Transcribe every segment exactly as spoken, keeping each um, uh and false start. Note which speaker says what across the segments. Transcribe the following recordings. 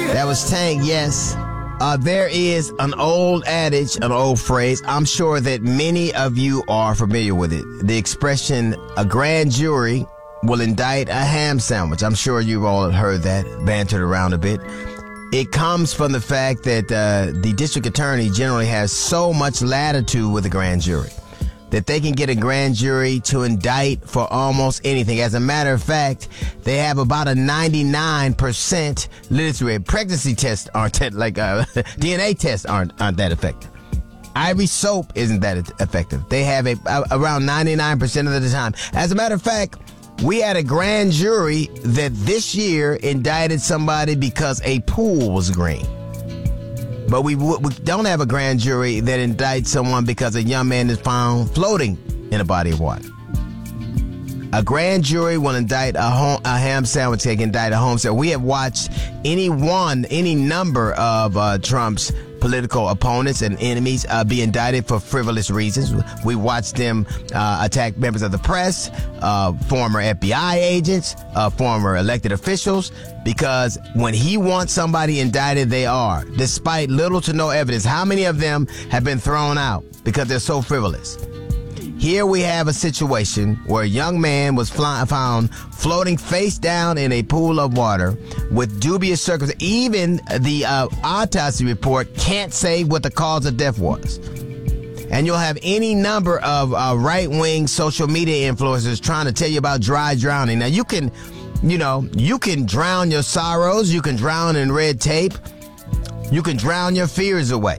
Speaker 1: That was Tank, yes. Uh, there is an old adage, an old phrase. I'm sure that many of you are familiar with it. The expression, a grand jury will indict a ham sandwich. I'm sure you've all heard that bantered around a bit. It comes from the fact that uh, the district attorney generally has so much latitude with the grand jury that they can get a grand jury to indict for almost anything. As a matter of fact, they have about a ninety-nine percent literacy rate. Pregnancy tests aren't that, like uh, D N A tests aren't aren't that effective. Ivory soap isn't that effective. They have a, a around ninety-nine percent of the time. As a matter of fact, we had a grand jury that this year indicted somebody because a pool was green. But we, we don't have a grand jury that indicts someone because a young man is found floating in a body of water. A grand jury will indict a, home, a ham sandwich. They can indict a home sandwich. We have watched any one, any number of uh, Trump's political opponents and enemies uh, be indicted for frivolous reasons. We watched them uh, attack members of the press, uh, former F B I agents, uh, former elected officials, because when he wants somebody indicted, they are, despite little to no evidence. How many of them have been thrown out because they're so frivolous? Here we have a situation where a young man was fly- found floating face down in a pool of water with dubious circumstances. Even the uh, autopsy report can't say what the cause of death was. And you'll have any number of uh, right-wing social media influencers trying to tell you about dry drowning. Now, you can, you know, you can drown your sorrows. You can drown in red tape. You can drown your fears away.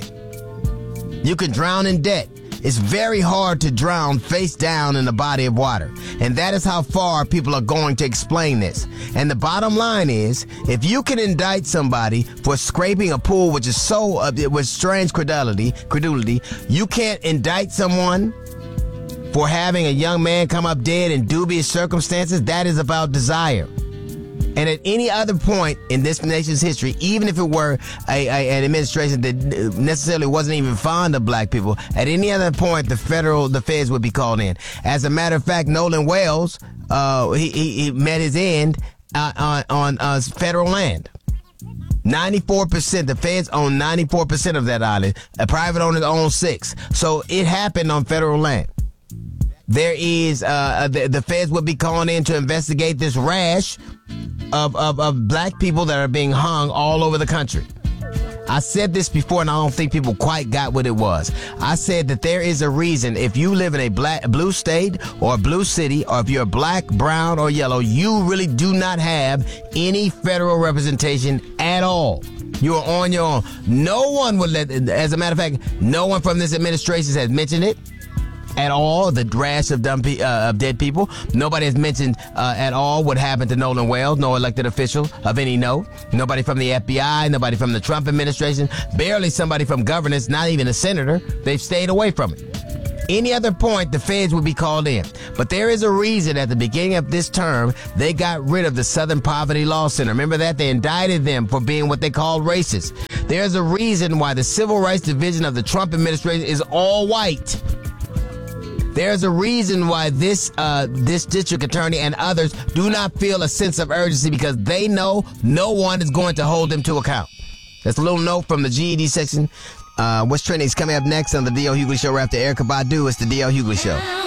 Speaker 1: You can drown in debt. It's very hard to drown face down in a body of water. And that is how far people are going to explain this. And the bottom line is, if you can indict somebody for scraping a pool, which is so, uh, with strange credulity, credulity, you can't indict someone for having a young man come up dead in dubious circumstances. That is about desire. And at any other point in this nation's history, even if it were a, a, an administration that necessarily wasn't even fond of black people, at any other point, the federal, the feds would be called in. As a matter of fact, Nolan Wales, uh, he, he, he met his end uh, on, on uh, federal land. ninety-four percent, the feds own ninety-four percent of that island. A private owner owns six. So it happened on federal land. There is, uh, the, the feds would be calling in to investigate this rash Of, of, of black people that are being hung all over the country. I said this before, and I don't think people quite got what it was. I said that there is a reason if you live in a black blue state or a blue city, or if you're black, brown, or yellow, you really do not have any federal representation at all. You are on your own. No one would let, as a matter of fact, no one from this administration has mentioned it at all, the rash of, dumb pe- uh, of dead people. Nobody has mentioned uh, at all what happened to Nolan Wales, no elected official of any note. Nobody from the F B I, nobody from the Trump administration, barely somebody from governance, not even a senator. They've stayed away from it. Any other point, the feds would be called in. But there is a reason at the beginning of this term, they got rid of the Southern Poverty Law Center. Remember that? They indicted them for being what they called racist. There's a reason why the Civil Rights Division of the Trump administration is all white. There's a reason why this uh, this district attorney and others do not feel a sense of urgency, because they know no one is going to hold them to account. That's a little note from the G E D section. Uh, what's trending is coming up next on the D L Hughley Show. Right after Erykah Badu, it's the D L Hughley Show.